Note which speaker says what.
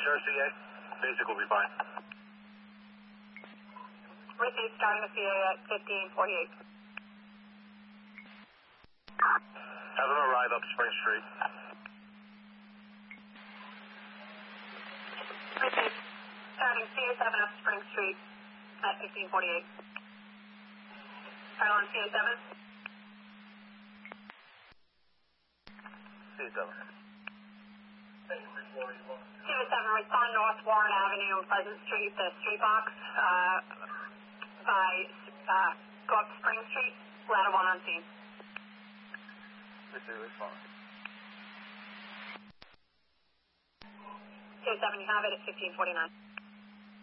Speaker 1: CA. Basic will be fine.
Speaker 2: Received, starting the CA at 1548.
Speaker 1: Have them arrive up Spring Street.
Speaker 2: Received, starting CA7 up Spring Street at 1548. Turn on CA7.
Speaker 1: CA7.
Speaker 2: CA7, respond North Warren Avenue and Pleasant Street, the street box go up Spring Street, ladder 1 on scene.
Speaker 1: Respond.
Speaker 2: CA7, you have it at 1549.